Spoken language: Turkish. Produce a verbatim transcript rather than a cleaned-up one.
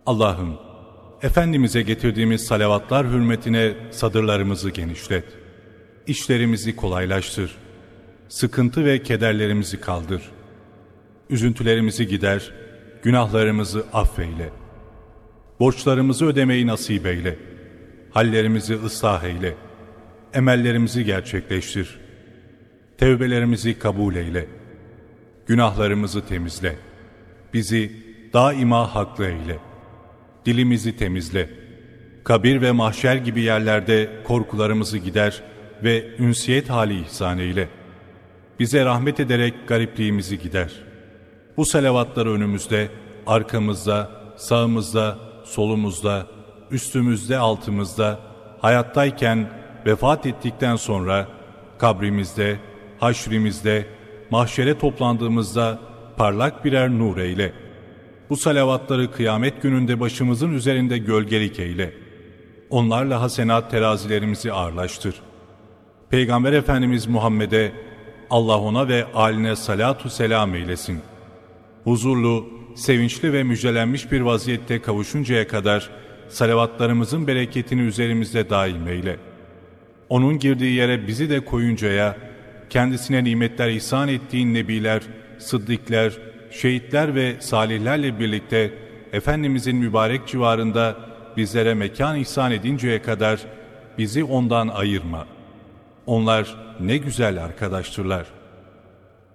Allah'ım, Efendimiz'e getirdiğimiz salavatlar hürmetine sadırlarımızı genişlet. İşlerimizi kolaylaştır. Sıkıntı ve kederlerimizi kaldır. Üzüntülerimizi gider, günahlarımızı affeyle. Borçlarımızı ödemeyi nasip eyle. Hallerimizi ıslah eyle. Emellerimizi gerçekleştir. Tevbelerimizi kabul eyle. Günahlarımızı temizle. Bizi daima haklı eyle. Dilimizi temizle. Kabir ve mahşer gibi yerlerde korkularımızı gider ve ünsiyet hali ihsan eyle. Bize rahmet ederek garipliğimizi gider. Bu salavatları önümüzde, arkamızda, sağımızda, solumuzda, üstümüzde, altımızda, hayattayken, vefat ettikten sonra, kabrimizde, haşrimizde, mahşere toplandığımızda parlak birer nur eyle. Bu salavatları kıyamet gününde başımızın üzerinde gölgelik eyle. Onlarla hasenat terazilerimizi ağırlaştır. Peygamber Efendimiz Muhammed'e, Allah ona ve âline salatu selam eylesin. Huzurlu, sevinçli ve müjdelenmiş bir vaziyette kavuşuncaya kadar salavatlarımızın bereketini üzerimizde daim eyle. Onun girdiği yere bizi de koyuncaya, kendisine nimetler ihsan ettiğin nebiler, sıddıklar, şehitler ve salihlerle birlikte Efendimizin mübarek civarında bizlere mekan ihsan edinceye kadar bizi ondan ayırma. Onlar ne güzel arkadaştırlar.